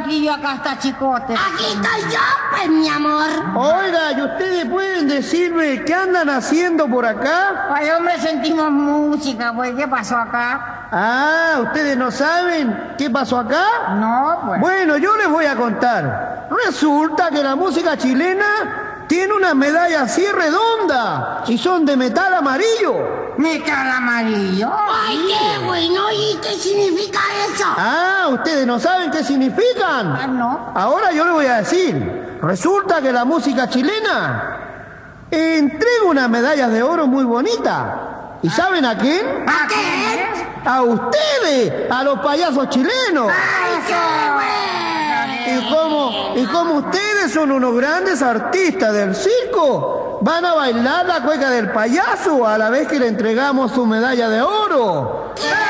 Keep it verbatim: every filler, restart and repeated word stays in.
chiquillo, acá está Chicote. Aquí estoy yo, pues, mi amor. Oiga, ¿y ustedes pueden decirme qué andan haciendo por acá? Ay, hombre, sentimos música, pues, ¿qué pasó acá? Ah, ¿ustedes no saben qué pasó acá? No, pues. Bueno, yo les voy a contar. Resulta que la música chilena tiene una medalla así redonda y son de metal amarillo. ¿Metal amarillo? Ay, qué bueno. ¿Y qué significa eso? Ah, ¿ustedes no saben qué significan? Ah, no. Ahora yo les voy a decir. Resulta que la música chilena entrega unas medallas de oro muy bonitas. ¿Y saben a quién? ¿A qué? A ustedes, a los payasos chilenos. ¡Ay, qué bueno! Y como, y como ustedes son unos grandes artistas del circo, van a bailar la cueca del payaso a la vez que le entregamos su medalla de oro. ¡Qué